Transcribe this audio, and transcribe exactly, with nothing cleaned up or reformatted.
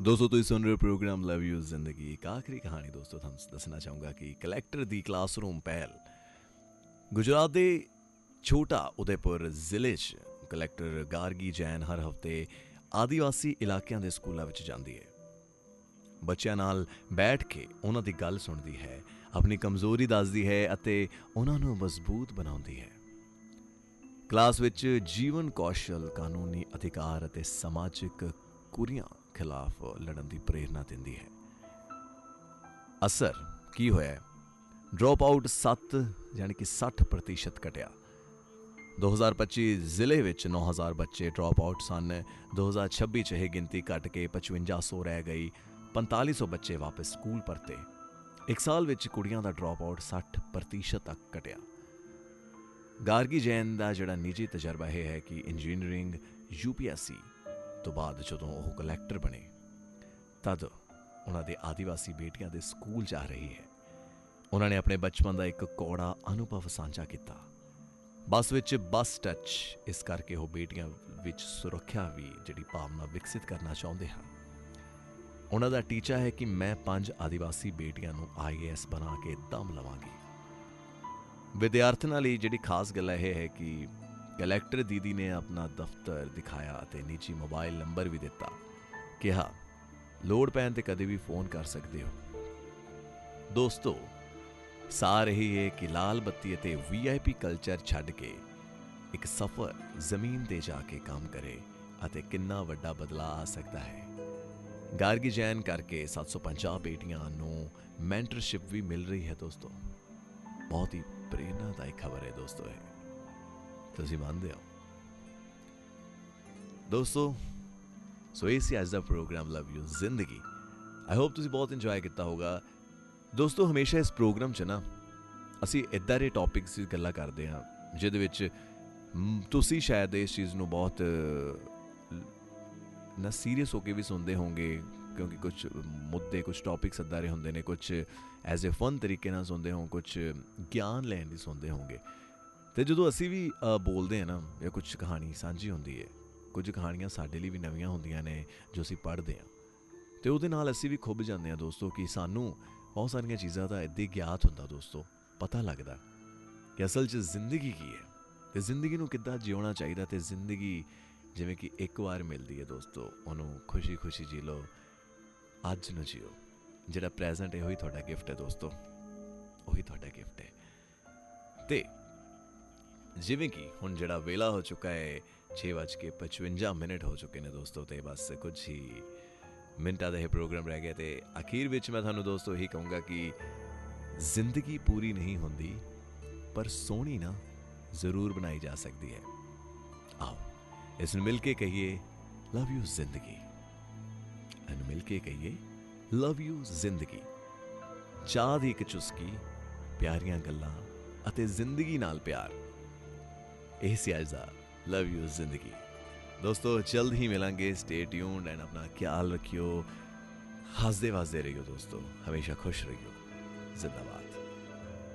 दोस्तों तुसीं सुन रहे हो प्रोग्राम लव यू जिंदगी। एक आखिरी कहानी दोस्तों तुहानूं दसना चाहूँगा कि कलैक्टर दी क्लासरूम पहल। गुजरात दे छोटा उदयपुर जिले च कलैक्टर गार्गी जैन हर हफ्ते आदिवासी इलाकिਆਂ ਦੇ ਸਕੂਲਾਂ ਵਿੱਚ ਜਾਂਦੀ ਹੈ। ਬੱਚਿਆਂ ਨਾਲ ਬੈਠ ਕੇ ਉਹਨਾਂ ਦੀ ਗੱਲ ਸੁਣਦੀ ਹੈ, ਆਪਣੀ ਕਮਜ਼ੋਰੀ ਦੱਸਦੀ ਹੈ ਅਤੇ ਉਹਨਾਂ ਨੂੰ ਮਜ਼ਬੂਤ ਬਣਾਉਂਦੀ ਹੈ। ਕਲਾਸ ਵਿੱਚ ਜੀਵਨ ਕੌਸ਼ਲ, ਕਾਨੂੰਨੀ ਅਧਿਕਾਰ ਅਤੇ ਸਮਾਜਿਕ ਕੁਰੀਆਂ ਖਿਲਾਫ ਲੜਨ ਦੀ ਪ੍ਰੇਰਨਾ ਦਿੰਦੀ ਹੈ। ਅਸਰ ਕੀ ਹੋਇਆ? ਡ੍ਰੌਪ ਆਊਟ ਸੱਤ ਯਾਨੀ ਕਿ ਸੱਠ ਪ੍ਰਤੀਸ਼ਤ ਘਟਿਆ। दो हज़ार पच्चीस ਜ਼ਿਲ੍ਹੇ ਵਿੱਚ नौ हज़ार ਬੱਚੇ ਡ੍ਰੌਪ ਆਊਟ ਸਨ। दो हज़ार छब्बीस ਚ ਇਹ ਗਿਣਤੀ ਘਟ ਕੇ पचवंजा सौ ਰਹਿ ਗਈ। पैंताली सौ ਬੱਚੇ ਵਾਪਸ ਸਕੂਲ ਪਰਤੇ। ਇੱਕ ਸਾਲ ਵਿੱਚ ਕੁੜੀਆਂ ਦਾ ਡ੍ਰੌਪ ਆਊਟ ਸੱਠ ਪ੍ਰਤੀਸ਼ਤ ਤੱਕ ਘਟਿਆ। ਗਾਰਗੀ ਜੈਨ ਦਾ ਜਿਹੜਾ ਨਿੱਜੀ ਤਜਰਬਾ ਇਹ ਹੈ ਕਿ engineering U P S C ਤੋਂ ਬਾਅਦ ਜਦੋਂ ਉਹ ਕਲੈਕਟਰ ਬਣੇ ਤਦ ਉਹਨਾਂ ਦੇ ਆਦੀਵਾਸੀ ਬੇਟੀਆਂ ਦੇ ਸਕੂਲ ਜਾ ਰਹੀ ਹੈ। ਉਹਨਾਂ ਨੇ ਆਪਣੇ ਬਚਪਨ ਦਾ ਇੱਕ ਕੌੜਾ ਅਨੁਭਵ ਸਾਂਝਾ ਕੀਤਾ। ਬੱਸ ਵਿੱਚ ਬੱਸ ਟੱਚ, ਇਸ ਕਰਕੇ ਉਹ ਬੇਟੀਆਂ ਵਿੱਚ ਸੁਰੱਖਿਆ ਵੀ ਜਿਹੜੀ ਭਾਵਨਾ ਵਿਕਸਿਤ ਕਰਨਾ ਚਾਹੁੰਦੇ ਹਨ। ਉਹਨਾਂ ਦਾ ਟੀਚਾ ਹੈ ਕਿ ਮੈਂ ਪੰਜ ਆਦੀਵਾਸੀ ਬੇਟੀਆਂ ਨੂੰ ਆਈ ਏ ਐਸ ਬਣਾ ਕੇ ਦਮ ਲਵਾਂਗੀ। ਵਿਦਿਆਰਥਣਾਂ ਲਈ ਜਿਹੜੀ ਖਾਸ ਗੱਲ ਇਹ ਹੈ ਕਿ ਕਲੈਕਟਰ ਦੀਦੀ ਨੇ ਆਪਣਾ ਦਫ਼ਤਰ ਦਿਖਾਇਆ ਅਤੇ ਨਿੱਜੀ ਮੋਬਾਈਲ ਨੰਬਰ ਵੀ ਦਿੱਤਾ। ਕਿਹਾ ਲੋੜ ਪੈਣ ਤੇ ਕਦੇ ਵੀ ਫੋਨ ਕਰ ਸਕਦੇ ਹੋ। ਦੋਸਤੋ, ਸਾਰ ਇਹੀ ਹੈ ਕਿ ਲਾਲ ਬੱਤੀ ਅਤੇ ਵੀ ਆਈ ਪੀ ਕਲਚਰ ਛੱਡ ਕੇ ਇੱਕ ਸਫ਼ਰ ਜ਼ਮੀਨ 'ਤੇ ਜਾ ਕੇ ਕੰਮ ਕਰੇ ਅਤੇ ਕਿੰਨਾ ਵੱਡਾ ਬਦਲਾਅ ਆ ਸਕਦਾ ਹੈ। ਗਾਰਗੀ ਜੈਨ ਕਰਕੇ ਸੱਤ ਸੌ ਪੰਜਾਹ ਬੇਟੀਆਂ ਨੂੰ ਮੈਂਟਰਸ਼ਿਪ ਵੀ ਮਿਲ ਰਹੀ ਹੈ। ਦੋਸਤੋ, ਬਹੁਤ ਹੀ ਪ੍ਰੇਰਨਾਦਾਇਕ ਖਬਰ ਹੈ ਦੋਸਤੋ। ਇਹ ਤੁਸੀਂ ਮੰਨਦੇ ਹੋ ਦੋਸਤੋ? ਸੋ ਇਹ ਸੀ ਅੱਜ ਦਾ ਪ੍ਰੋਗਰਾਮ ਲਵ ਯੂ ਜ਼ਿੰਦਗੀ। ਆਈ ਹੋਪ ਤੁਸੀਂ ਬਹੁਤ ਇੰਜੋਏ ਕੀਤਾ ਹੋਗਾ ਦੋਸਤੋ। ਹਮੇਸ਼ਾ ਇਸ ਪ੍ਰੋਗਰਾਮ 'ਚ ਨਾ ਅਸੀਂ ਇੱਦਾਂ ਦੇ ਟੌਪਿਕਸ ਦੀ ਗੱਲਾਂ ਕਰਦੇ ਹਾਂ ਜਿਹਦੇ ਵਿੱਚ ਤੁਸੀਂ ਸ਼ਾਇਦ ਇਸ ਚੀਜ਼ ਨੂੰ ਬਹੁਤ ਨਾ ਸੀਰੀਅਸ ਹੋ ਕੇ ਵੀ ਸੁਣਦੇ ਹੋਵੋਗੇ, ਕਿਉਂਕਿ ਕੁਝ ਮੁੱਦੇ, ਕੁਝ ਟੌਪਿਕਸ ਇੱਦਾਂ ਦੇ ਹੁੰਦੇ ਨੇ, ਕੁਝ ਐਜ਼ ਏ ਫਨ ਤਰੀਕੇ ਨਾਲ ਸੁਣਦੇ ਹੋ, ਕੁਝ ਗਿਆਨ ਲੈਣ ਦੀ ਸੁਣਦੇ ਹੋਵੋਗੇ। ਅਤੇ ਜਦੋਂ ਅਸੀਂ ਵੀ ਬੋਲਦੇ ਹਾਂ ਨਾ ਜਾਂ ਕੁਝ ਕਹਾਣੀ ਸਾਂਝੀ ਹੁੰਦੀ ਹੈ, ਕੁਝ ਕਹਾਣੀਆਂ ਸਾਡੇ ਲਈ ਵੀ ਨਵੀਆਂ ਹੁੰਦੀਆਂ ਨੇ ਜੋ ਅਸੀਂ ਪੜ੍ਹਦੇ ਹਾਂ, ਅਤੇ ਉਹਦੇ ਨਾਲ ਅਸੀਂ ਵੀ ਖੁੱਭ ਜਾਂਦੇ ਹਾਂ ਦੋਸਤੋ ਕਿ ਸਾਨੂੰ ਬਹੁਤ ਸਾਰੀਆਂ ਚੀਜ਼ਾਂ ਦਾ ਇੱਦਾਂ ਗਿਆਤ ਹੁੰਦਾ ਦੋਸਤੋ। ਪਤਾ ਲੱਗਦਾ ਕਿ ਅਸਲ 'ਚ ਜ਼ਿੰਦਗੀ ਕੀ ਹੈ ਅਤੇ ਜ਼ਿੰਦਗੀ ਨੂੰ ਕਿੱਦਾਂ ਜਿਉਣਾ ਚਾਹੀਦਾ। ਅਤੇ ਜ਼ਿੰਦਗੀ ਜਿਵੇਂ ਕਿ ਇੱਕ ਵਾਰ ਮਿਲਦੀ ਹੈ ਦੋਸਤੋ, ਉਹਨੂੰ ਖੁਸ਼ੀ ਖੁਸ਼ੀ ਜੀ ਲਓ, ਅੱਜ ਨੂੰ ਜੀਓ। ਜਿਹੜਾ ਪ੍ਰੈਜ਼ੈਂਟ ਹੈ ਉਹੀ ਤੁਹਾਡਾ ਗਿਫਟ ਹੈ ਦੋਸਤੋ, ਉਹੀ ਤੁਹਾਡਾ ਗਿਫਟ ਹੈ। ਅਤੇ ਜਿਵੇਂ ਕਿ ਹੁਣ ਜਿਹੜਾ ਵੇਲਾ ਹੋ ਚੁੱਕਾ ਹੈ, ਛੇ ਵੱਜ ਕੇ ਪਚਵੰਜਾ ਮਿੰਟ ਹੋ ਚੁੱਕੇ ਨੇ ਦੋਸਤੋ, ਅਤੇ ਬਸ ਕੁਝ ਹੀ ਮਿੰਟਾਂ ਦਾ ਇਹ ਪ੍ਰੋਗਰਾਮ ਰਹਿ ਗਿਆ। ਅਤੇ ਅਖੀਰ ਵਿੱਚ ਮੈਂ ਤੁਹਾਨੂੰ ਦੋਸਤੋ ਇਹੀ ਕਹੂੰਗਾ ਕਿ ਜ਼ਿੰਦਗੀ ਪੂਰੀ ਨਹੀਂ ਹੁੰਦੀ, ਪਰ ਸੋਹਣੀ ਨਾ ਜ਼ਰੂਰ ਬਣਾਈ ਜਾ ਸਕਦੀ ਹੈ। ਆਓ ਇਸ ਨੂੰ ਮਿਲ ਕੇ ਕਹੀਏ ਲਵ ਯੂ ਜ਼ਿੰਦਗੀ। ਇਹਨੂੰ ਮਿਲ ਕੇ ਕਹੀਏ ਲਵ ਯੂ ਜ਼ਿੰਦਗੀ। ਚਾਹ ਦੀ ਇੱਕ ਚੁਸਕੀ, ਪਿਆਰੀਆਂ ਗੱਲਾਂ ਅਤੇ ਜ਼ਿੰਦਗੀ ਨਾਲ ਪਿਆਰ। ਇਹ ਸੀ ਅੱਜ ਦਾ ਲਵ ਯੂ ਜ਼ਿੰਦਗੀ ਦੋਸਤੋ। ਜਲਦ ਹੀ ਮਿਲਾਂਗੇ। ਸਟੇ ਟਿਊਨਡ ਐਂਡ ਆਪਣਾ ਖਿਆਲ ਰੱਖਿਓ। ਹੱਸਦੇ ਵਸਦੇ ਰਹੀਓ ਦੋਸਤੋ, ਹਮੇਸ਼ਾ ਖੁਸ਼ ਰਹੀਓ। ਜ਼ਿੰਦਾਬਾਦ।